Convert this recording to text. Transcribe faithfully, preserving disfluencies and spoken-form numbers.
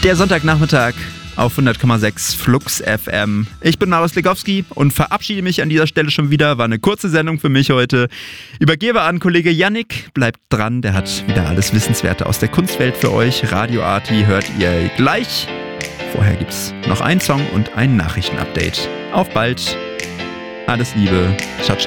Der Sonntagnachmittag auf hundert Komma sechs Flux F M. Ich bin Marius Legowski und verabschiede mich an dieser Stelle schon wieder. War eine kurze Sendung für mich heute. Übergebe an Kollege Yannick. Bleibt dran, der hat wieder alles Wissenswerte aus der Kunstwelt für euch. Radio Arti hört ihr gleich. Vorher gibt's noch einen Song und ein Nachrichtenupdate. Auf bald. Alles Liebe. Ciao, ciao.